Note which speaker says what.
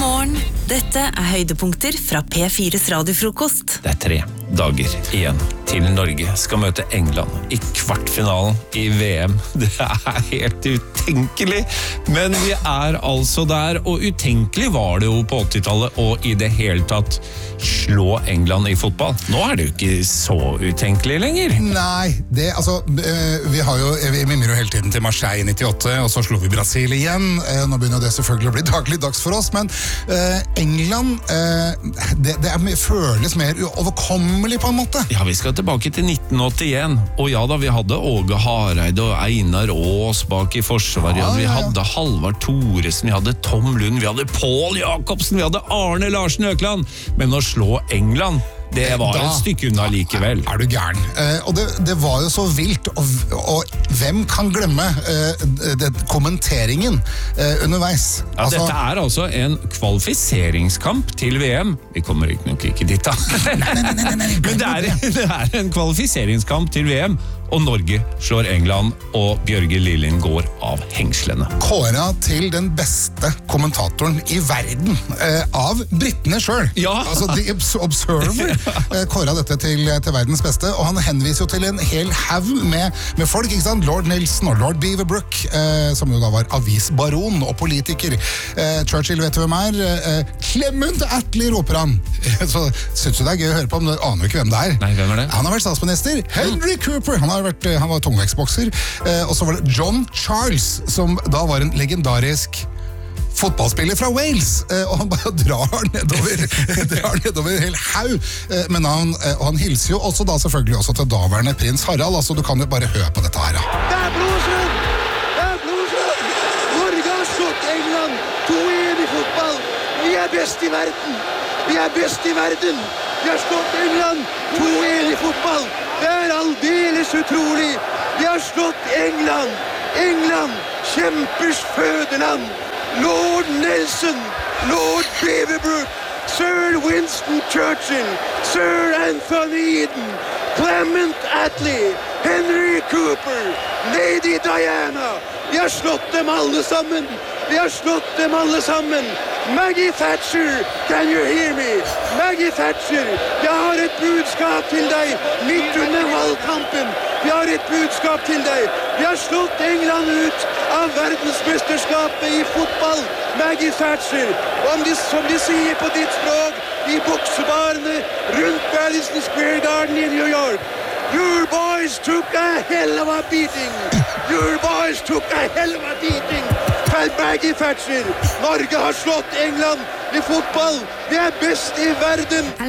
Speaker 1: morgen, dette høydepunkter fra P4's radiofrokost.
Speaker 2: Det 3 dager igjen til Norge skal møte England i kvartfinalen i VM. Det helt utenkelig, men vi altså der, og utenkelig var det jo på 80-tallet og i det hele tatt slå England i fotball. Nå det jo ikke så utenkelig lenger.
Speaker 3: Nei, vi mimrer jo hele tiden til Marseille i 98, og så slo vi Brasil igjen. Nå begynner det selvfølgelig å bli dagligdags for oss, men England, det føles mer uoverkommelig på en måte.
Speaker 2: Ja, vi skal tilbake til 1981, og ja da, vi hadde Åge Hareide og Einar Aas bak i forsvaret, vi hadde Halvard Thoresen, vi hadde Tom Lund, vi hadde Pål Jakobsen, vi hadde Arne Larsen Økland, men å slå England, det var et stykke unna likevel.
Speaker 3: Du gæren? Og det var jo så vilt, og hvem kan glemme kommenteringen underveis?
Speaker 2: Ja, dette altså en kvalifiseringskamp til VM. Vi kommer nok ikke dit da. Men det en kvalifiseringskamp til VM, og Norge slår England, og Bjørge Lillien går av hengslene.
Speaker 3: Kåret til den beste kommentatoren i verden, av brittene selv.
Speaker 2: Ja!
Speaker 3: Altså The Observer kåret dette til verdens beste, og han henviser jo til en hel haug med folk, ikke sant? Lord Nelson og Lord Beaverbrook, som jo da var avisbaron og politiker. Churchill vet du hvem Clement Attlee roper han. Så synes du det gøy å høre på, men du aner jo ikke hvem det
Speaker 2: Nei, hvem det?
Speaker 3: Han har vært statsminister. Henry Cooper, han var tungvektsbokser, og så var det John Charles, som da var en legendarisk fotballspiller fra Wales, og han bare drar nedover en hel haug med navn, og han hilser jo også da selvfølgelig også til daværende prins Harald, altså du kan jo bare høre på dette her.
Speaker 4: Det blodsrød! Norge har slått England 2-1 i fotball. Vi best i verden. Vi best i verden. Vi har slått England 2-1 i fotball. Det aldeles utrolig. Vi har slått England. England, kjempers fødeland. Lord Nelson, Lord Beaverbrook, Sir Winston Churchill, Sir Anthony Eden, Clement Attlee, Henry Cooper, Lady Diana. Vi har slått dem alle sammen. Vi har slått dem alle sammen. Maggie Thatcher, can you hear me? Maggie Thatcher, jeg har et budskap til deg midt under valgkampen. Vi har et budskap til deg. Vi har slått England ut av verdensmesterskapet i fotball. Maggie Thatcher, som de sier på ditt språk, i boksebarene rundt Madison Square Garden i New York. Your boys took a hell of a beating. Your boys took a hell of a beating. Maggie Thatcher, Norge har slått England i fotball. Vi best i verden.